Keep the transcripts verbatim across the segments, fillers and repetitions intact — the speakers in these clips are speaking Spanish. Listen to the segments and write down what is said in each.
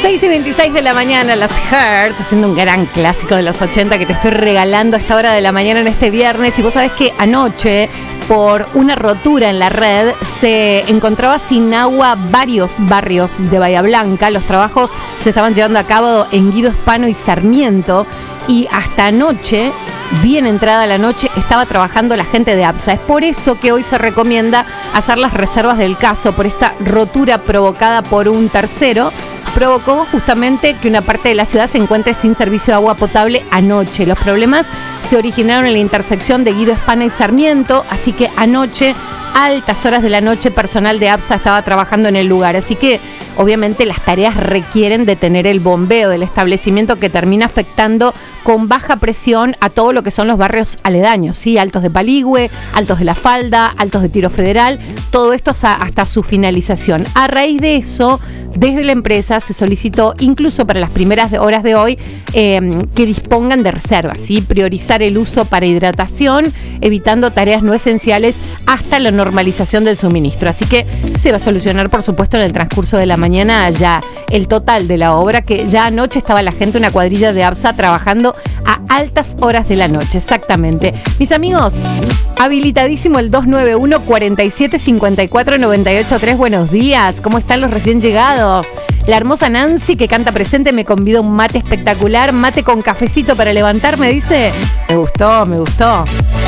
seis y veintiséis de la mañana, las Heart, haciendo un gran clásico de los ochenta que te estoy regalando a esta hora de la mañana en este viernes. Y vos sabés que anoche, por una rotura en la red, se encontraba sin agua varios barrios de Bahía Blanca. Los trabajos se estaban llevando a cabo en Guido Hispano y Sarmiento. Y hasta anoche, bien entrada la noche, estaba trabajando la gente de APSA. Es por eso que hoy se recomienda hacer las reservas del caso por esta rotura provocada por un tercero. Provocó justamente que una parte de la ciudad se encuentre sin servicio de agua potable anoche. Los problemas se originaron en la intersección de Guido Hispano y Sarmiento, así que anoche, a altas horas de la noche, personal de APSA estaba trabajando en el lugar. Así que obviamente las tareas requieren de tener el bombeo del establecimiento, que termina afectando con baja presión a todo lo que son los barrios aledaños, ¿sí? Altos de Paligüe, Altos de la Falda, Altos de Tiro Federal, todo esto hasta su finalización. A raíz de eso, desde la empresa se solicitó, incluso para las primeras horas de hoy, eh, que dispongan de reservas, ¿sí? Priorizar el uso para hidratación, evitando tareas no esenciales hasta la normalización del suministro. Así que se va a solucionar, por supuesto, en el transcurso de la mañana ya el total de la obra, que ya anoche estaba la gente, una cuadrilla de APSA, trabajando a altas horas de la noche, exactamente. Mis amigos, habilitadísimo el dos nueve uno, cuatro siete, cinco cuatro, nueve ocho tres. Buenos días, ¿cómo están los recién llegados? La hermosa Nancy, que canta presente, me convida un mate espectacular, mate con cafecito para levantarme, dice. Me gustó, me gustó.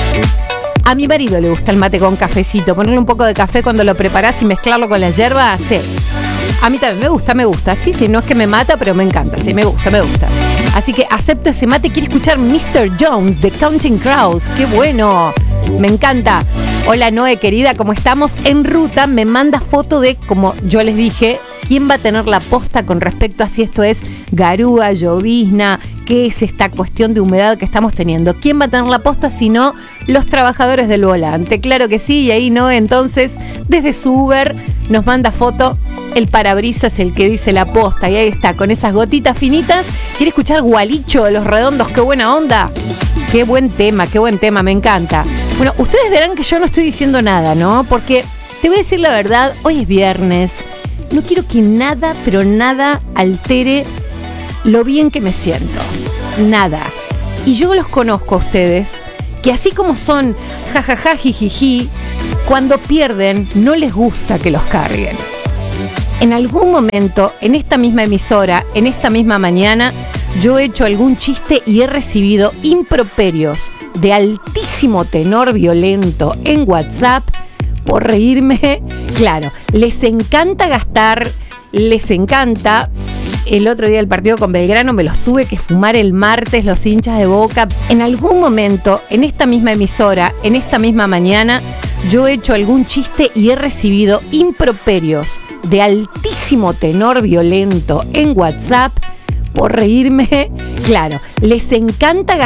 A mi marido le gusta el mate con cafecito, ponerle un poco de café cuando lo preparás y mezclarlo con la yerba, sí. A mí también me gusta, me gusta, sí, sí, no es que me mata, pero me encanta, sí, me gusta, me gusta. Así que acepto ese mate. Quiere escuchar mister Jones de Counting Crows, qué bueno, me encanta. Hola Noé, querida, ¿cómo estamos? En ruta me manda foto de, como yo les dije, quién va a tener la posta con respecto a si esto es garúa, llovizna, qué es esta cuestión de humedad que estamos teniendo. ¿Quién va a tener la posta si no los trabajadores del volante? Claro que sí, y ahí no, entonces desde su Uber nos manda foto. El parabrisas es el que dice la posta, y ahí está, con esas gotitas finitas. ¿Quiere escuchar Gualicho de Los Redondos? ¡Qué buena onda! ¡Qué buen tema, qué buen tema! Me encanta. Bueno, ustedes verán que yo no estoy diciendo nada, ¿no? Porque te voy a decir la verdad, hoy es viernes. No quiero que nada, pero nada altere lo bien que me siento. Nada. Y yo los conozco a ustedes, que así como son jajaja, jijiji, cuando pierden no les gusta que los carguen. En algún momento, en esta misma emisora, en esta misma mañana, yo he hecho algún chiste y he recibido improperios de altísimo tenor violento en WhatsApp por reírme. Claro, les encanta gastar, les encanta. El otro día del partido con Belgrano me los tuve que fumar el martes, los hinchas de Boca. En algún momento, en esta misma emisora, en esta misma mañana, yo he hecho algún chiste y he recibido improperios de altísimo tenor violento en WhatsApp por reírme. Claro, les encanta gastar